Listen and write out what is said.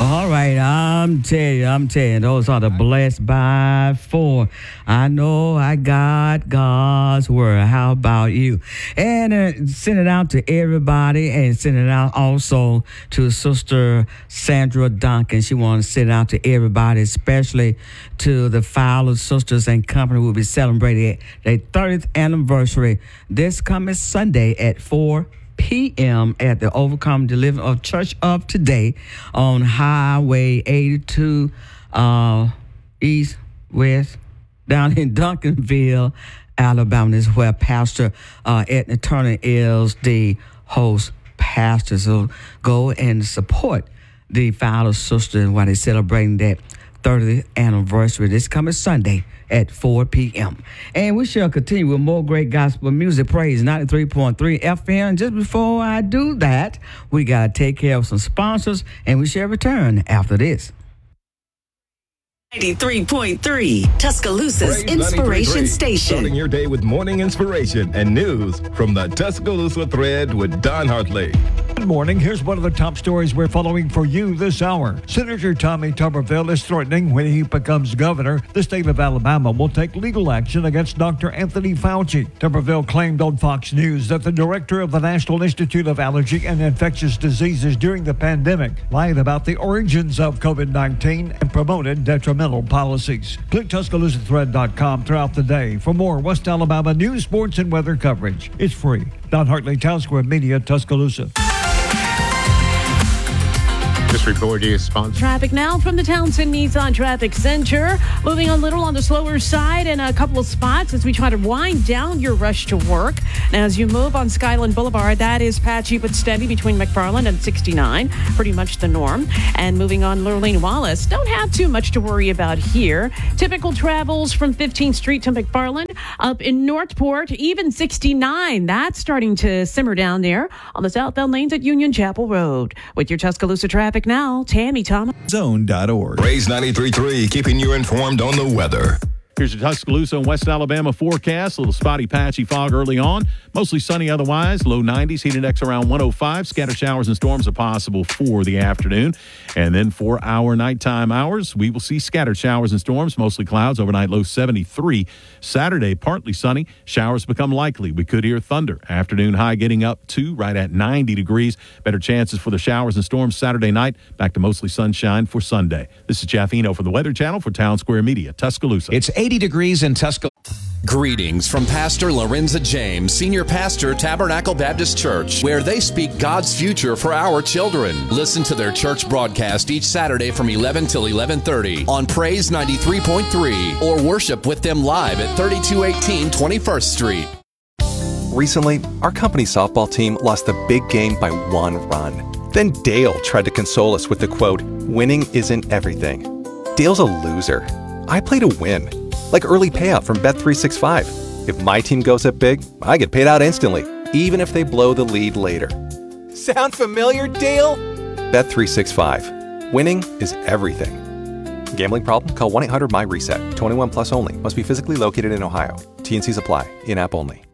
All right, I'm telling you, those are the blessed by four. I know I got God's word. How about you? And send it out to everybody, and send it out also to Sister Sandra Duncan. She wants to send it out to everybody, especially to the Fowler Sisters and Company who will be celebrating their 30th anniversary this coming Sunday at 4 p.m. at the Overcome Deliverance of Church of Today on Highway 82 East West down in Duncanville, Alabama. This is where Pastor Edna Turner is the host pastor. So go and support the Fowler Sisters while they're celebrating that 30th anniversary this coming Sunday at 4 p.m. And we shall continue with more great gospel music. Praise 93.3 FM. Just before I do that, we got to take care of some sponsors, and we shall return after this. 93.3, Tuscaloosa's Inspiration Station. Starting your day with morning inspiration and news from the Tuscaloosa Thread with Don Hartley. Good morning. Here's one of the top stories we're following for you this hour. Senator Tommy Tuberville is threatening when he becomes governor, the state of Alabama will take legal action against Dr. Anthony Fauci. Tuberville claimed on Fox News that the director of the National Institute of Allergy and Infectious Diseases during the pandemic lied about the origins of COVID-19 and promoted detrimental policies. Click TuscaloosaThread.com throughout the day for more West Alabama news, sports, and weather coverage. It's free. Don Hartley, Town Square Media, Tuscaloosa. This report is sponsored. Traffic now from the Townsend Nissan Traffic Center. Moving a little on the slower side in a couple of spots as we try to wind down your rush to work. Now, as you move on Skyland Boulevard, that is patchy but steady between McFarland and 69. Pretty much the norm. And moving on Lurleen Wallace, don't have too much to worry about here. Typical travels from 15th Street to McFarland. Up in Northport, even 69. That's starting to simmer down there on the southbound lanes at Union Chapel Road. With your Tuscaloosa traffic now, Tammy Thomas. Zone.org. Praise 93.3, keeping you informed on the weather. Here's your Tuscaloosa and West Alabama forecast. A little spotty, patchy fog early on. Mostly sunny otherwise. Low 90s. Heat index around 105. Scattered showers and storms are possible for the afternoon. And then for our nighttime hours, we will see scattered showers and storms. Mostly clouds. Overnight low 73. Saturday, partly sunny. Showers become likely. We could hear thunder. Afternoon high getting up to right at 90 degrees. Better chances for the showers and storms Saturday night. Back to mostly sunshine for Sunday. This is Jeff Eno for the Weather Channel for Town Square Media, Tuscaloosa. It's 80 degrees in Tuscaloosa. Greetings from Pastor Lorenza James, Senior Pastor, Tabernacle Baptist Church, where they speak God's future for our children. Listen to their church broadcast each Saturday from 11 till 11:30 on Praise 93.3 or worship with them live at 3218 21st Street. Recently, our company softball team lost the big game by 1 run. Then Dale tried to console us with the quote, "Winning isn't everything." Dale's a loser. I play to win. Like early payout from Bet365. If my team goes up big, I get paid out instantly, even if they blow the lead later. Sound familiar, Dale? Bet365. Winning is everything. Gambling problem? Call 1-800-MY-RESET. 21 plus only. Must be physically located in Ohio. T&Cs apply. In-app only.